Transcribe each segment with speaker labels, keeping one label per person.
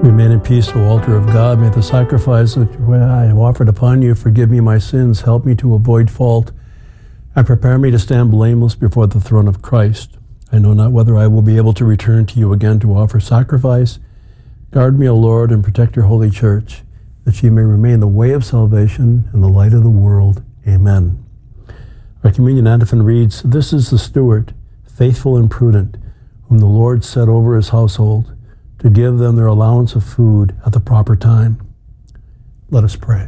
Speaker 1: Remain in peace, O altar of God. May the sacrifice which I have offered upon you forgive me my sins, help me to avoid fault, and prepare me to stand blameless before the throne of Christ. I know not whether I will be able to return to you again to offer sacrifice. Guard me, O Lord, and protect your holy church, that she may remain the way of salvation and the light of the world. Amen. Our communion antiphon reads, "This is the steward, faithful and prudent, whom the Lord set over his household, to give them their allowance of food at the proper time." Let us pray.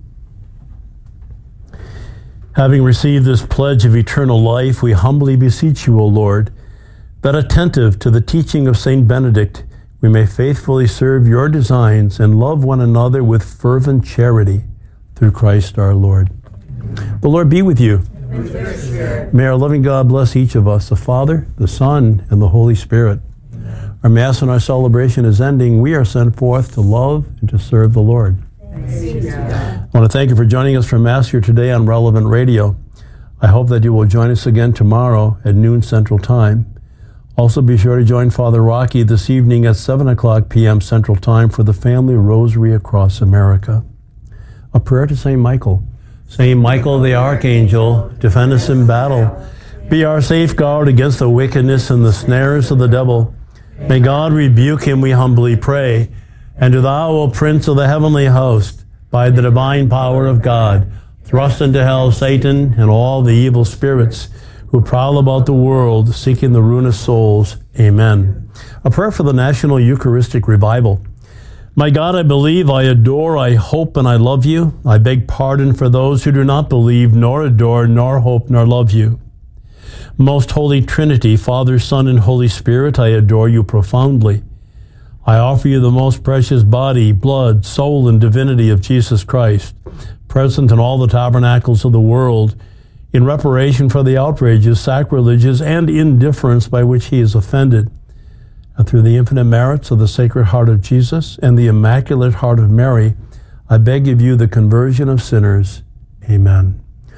Speaker 1: Having received this pledge of eternal life, we humbly beseech you, O Lord, that attentive to the teaching of Saint Benedict, we may faithfully serve your designs and love one another with fervent charity, through Christ our Lord. The Lord be with you. May our loving God bless each of us, the Father, the Son, and the Holy Spirit. Our Mass and our celebration is ending. We are sent forth to love and to serve the Lord. I want to thank you for joining us for Mass here today on Relevant Radio. I hope that you will join us again tomorrow at noon Central Time. Also be sure to join Father Rocky this evening at 7 o'clock p.m. Central Time for the Family Rosary across America. A prayer to St. Michael. St. Michael the Archangel, defend us in battle. Be our safeguard against the wickedness and the snares of the devil. May God rebuke him, we humbly pray. And do thou, O Prince of the heavenly host, by the divine power of God, thrust into hell Satan and all the evil spirits who prowl about the world, seeking the ruin of souls. Amen. A prayer for the National Eucharistic Revival. My God, I believe, I adore, I hope, and I love you. I beg pardon for those who do not believe, nor adore, nor hope, nor love you. Most Holy Trinity, Father, Son, and Holy Spirit, I adore you profoundly. I offer you the most precious body, blood, soul, and divinity of Jesus Christ, present in all the tabernacles of the world, in reparation for the outrages, sacrileges, and indifference by which he is offended. And through the infinite merits of the Sacred Heart of Jesus and the Immaculate Heart of Mary, I beg of you the conversion of sinners. Amen.